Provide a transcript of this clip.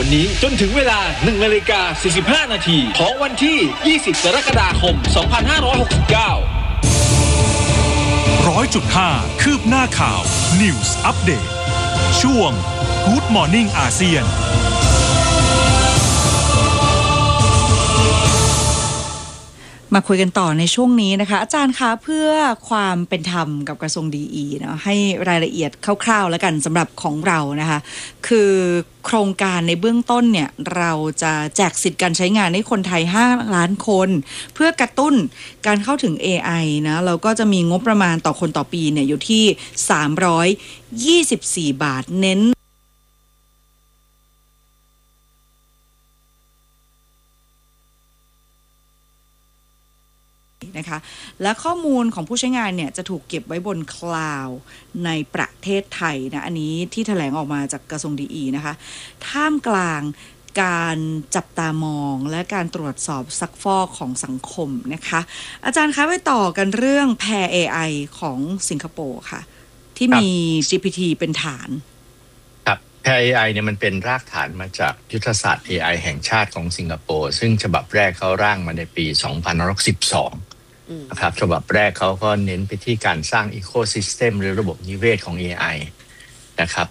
วันนี้จนถึงเวลา 1:45 นาทีของวันที่ 20 กรกฎาคม 2569 100.5 คืบหน้าข่าว News Update ช่วง Good Morning อาเซียนมาคุยกันต่อในช่วงนี้นะคะอาจารย์คะเพื่อความเป็นธรรมกับกระทรวงดีเนาะให้รายละเอียดคร่าวๆแล้วกันสำหรับของเรานะคะคือโครงการในเบื้องต้นเนี่ยเราจะแจกสิทธิ์การใช้งานให้คนไทย5 ล้านคนเพื่อกระตุ้นการเข้าถึง AI นะเราก็จะมีงบประมาณต่อคนต่อปีเนี่ยอยู่ที่324 บาทเน้นนะคะและข้อมูลของผู้ใช้งานเนี่ยจะถูกเก็บไว้บนคลาวด์ในประเทศไทยนะอันนี้ที่แถลงออกมาจากกระทรวงดีนะคะท่ามกลางการจับตามองและการตรวจสอบซักฟอกของสังคมนะคะอาจารย์คะไปต่อกันเรื่องแพร์ AI ของสิงคโปร์ค่ะที่มี GPT เป็นฐานครับแพร์ AI เนี่ยมันเป็นรากฐานมาจากยุทธศาสตร์ AI แห่งชาติของสิงคโปร์ซึ่งฉบับแรกเขาร่างมาในปี2512นะครับฉบับแรกเขาก็เน้นไปที่การสร้างอีโคซิสเต็มหรือระบบนิเวศของ AI นะครับ